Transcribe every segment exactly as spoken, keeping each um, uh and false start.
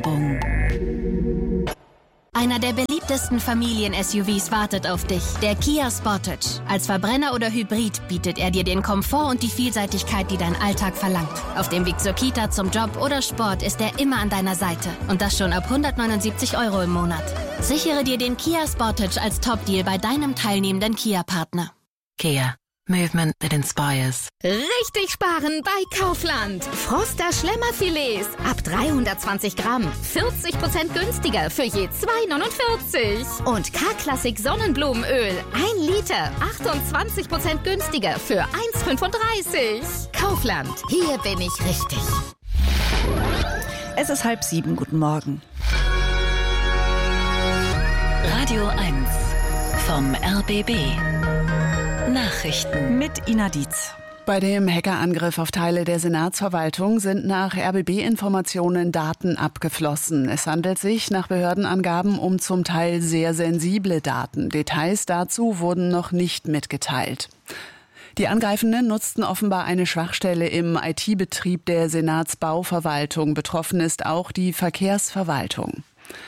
Werbung. Einer der beliebtesten Familien-S U Vs wartet auf dich, der Kia Sportage. Als Verbrenner oder Hybrid bietet er dir den Komfort und die Vielseitigkeit, die dein Alltag verlangt. Auf dem Weg zur Kita, zum Job oder Sport ist er immer an deiner Seite. Und das schon ab hundertneunundsiebzig Euro im Monat. Sichere dir den Kia Sportage als Top-Deal bei deinem teilnehmenden Kia-Partner. Kia. Movement that inspires. Richtig sparen bei Kaufland. Froster Schlemmerfilets ab dreihundertzwanzig Gramm. vierzig Prozent günstiger für je zwei neunundvierzig. Und K-Klassik Sonnenblumenöl. ein Liter. achtundzwanzig Prozent günstiger für eins fünfunddreißig. Kaufland. Hier bin ich richtig. Es ist halb sieben. Guten Morgen. Radio eins vom R B B. Nachrichten mit Ina Dietz. Bei dem Hackerangriff auf Teile der Senatsverwaltung sind nach R B B-Informationen Daten abgeflossen. Es handelt sich nach Behördenangaben um zum Teil sehr sensible Daten. Details dazu wurden noch nicht mitgeteilt. Die Angreifenden nutzten offenbar eine Schwachstelle im I T-Betrieb der Senatsbauverwaltung. Betroffen ist auch die Verkehrsverwaltung.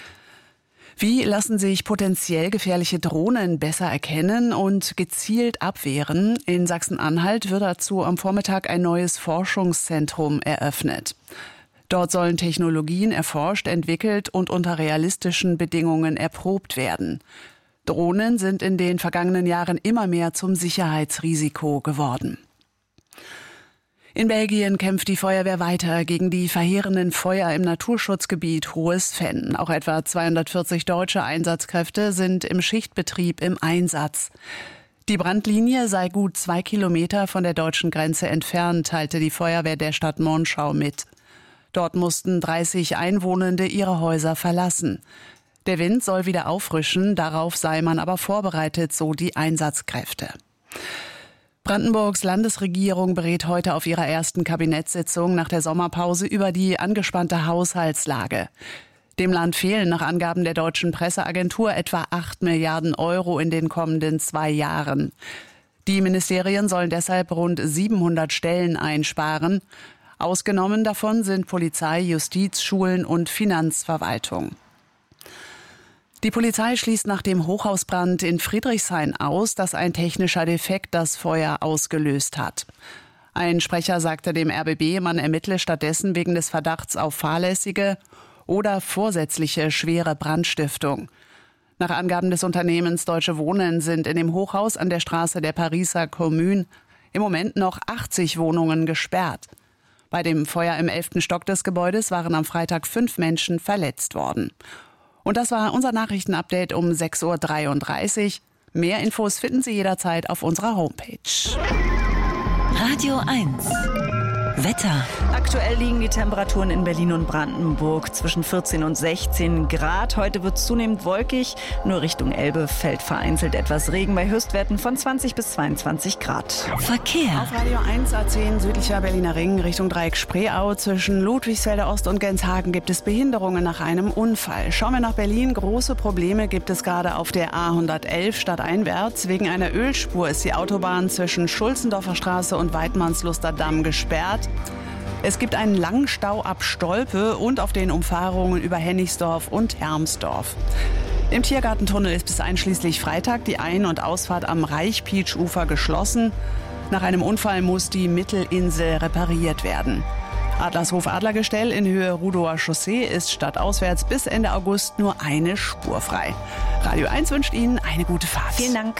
Wie lassen sich potenziell gefährliche Drohnen besser erkennen und gezielt abwehren? In Sachsen-Anhalt wird dazu am Vormittag ein neues Forschungszentrum eröffnet. Dort sollen Technologien erforscht, entwickelt und unter realistischen Bedingungen erprobt werden. Drohnen sind in den vergangenen Jahren immer mehr zum Sicherheitsrisiko geworden. In Belgien kämpft die Feuerwehr weiter gegen die verheerenden Feuer im Naturschutzgebiet Hohes Venn. Auch etwa zweihundertvierzig deutsche Einsatzkräfte sind im Schichtbetrieb im Einsatz. Die Brandlinie sei gut zwei Kilometer von der deutschen Grenze entfernt, teilte die Feuerwehr der Stadt Monschau mit. Dort mussten dreißig Einwohnende ihre Häuser verlassen. Der Wind soll wieder auffrischen, darauf sei man aber vorbereitet, so die Einsatzkräfte. Brandenburgs Landesregierung berät heute auf ihrer ersten Kabinettssitzung nach der Sommerpause über die angespannte Haushaltslage. Dem Land fehlen nach Angaben der deutschen Presseagentur etwa acht Milliarden Euro in den kommenden zwei Jahren. Die Ministerien sollen deshalb rund siebenhundert Stellen einsparen. Ausgenommen davon sind Polizei, Justiz, Schulen und Finanzverwaltung. Die Polizei schließt nach dem Hochhausbrand in Friedrichshain aus, dass ein technischer Defekt das Feuer ausgelöst hat. Ein Sprecher sagte dem R B B, man ermittle stattdessen wegen des Verdachts auf fahrlässige oder vorsätzliche schwere Brandstiftung. Nach Angaben des Unternehmens Deutsche Wohnen sind in dem Hochhaus an der Straße der Pariser Commune im Moment noch achtzig Wohnungen gesperrt. Bei dem Feuer im elften Stock des Gebäudes waren am Freitag fünf Menschen verletzt worden. Und das war unser Nachrichtenupdate um sechs Uhr dreiunddreißig. Mehr Infos finden Sie jederzeit auf unserer Homepage. Radio eins Wetter. Aktuell liegen die Temperaturen in Berlin und Brandenburg zwischen vierzehn und sechzehn Grad. Heute wird es zunehmend wolkig. Nur Richtung Elbe fällt vereinzelt etwas Regen bei Höchstwerten von zwanzig bis zweiundzwanzig Grad. Verkehr. Auf Radio eins A zehn südlicher Berliner Ring Richtung Dreieck Spreeau zwischen Ludwigsfelder Ost und Genshagen gibt es Behinderungen nach einem Unfall. Schauen wir nach Berlin. Große Probleme gibt es gerade auf der A hundertelf stadteinwärts. Wegen einer Ölspur ist die Autobahn zwischen Schulzendorfer Straße und Weidmannsluster Damm gesperrt. Es gibt einen langen Stau ab Stolpe und auf den Umfahrungen über Hennigsdorf und Hermsdorf. Im Tiergartentunnel ist bis einschließlich Freitag die Ein- und Ausfahrt am Reichpietsch-Ufer geschlossen. Nach einem Unfall muss die Mittelinsel repariert werden. Adlershof-Adlergestell in Höhe Rudower Chaussee ist stadtauswärts bis Ende August nur eine Spur frei. Radio eins wünscht Ihnen eine gute Fahrt. Vielen Dank.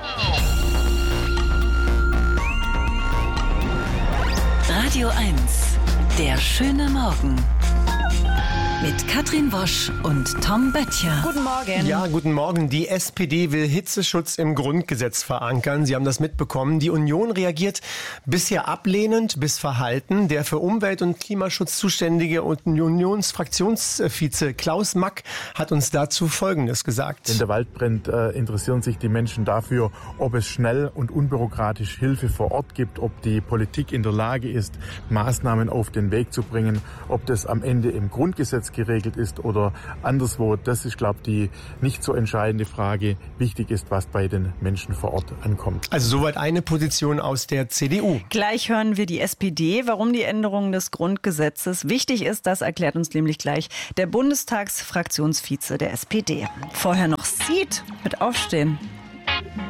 Radio eins, der schöne Morgen. Mit Katrin Wosch und Tom Böttcher. Guten Morgen. Ja, guten Morgen. Die S P D will Hitzeschutz im Grundgesetz verankern. Sie haben das mitbekommen. Die Union reagiert bisher ablehnend bis verhalten. Der für Umwelt- und Klimaschutz zuständige Unionsfraktionsvize Klaus Mack hat uns dazu Folgendes gesagt. Wenn der Wald brennt, äh, interessieren sich die Menschen dafür, ob es schnell und unbürokratisch Hilfe vor Ort gibt, ob die Politik in der Lage ist, Maßnahmen auf den Weg zu bringen, ob das am Ende im Grundgesetz Gesetz geregelt ist oder anderswo. Das ist, glaube ich, die nicht so entscheidende Frage. Wichtig ist, was bei den Menschen vor Ort ankommt. Also soweit eine Position aus der C D U. Gleich hören wir die S P D, warum die Änderung des Grundgesetzes wichtig ist. Das erklärt uns nämlich gleich der Bundestagsfraktionsvize der S P D. Vorher noch Seed mit Aufstehen.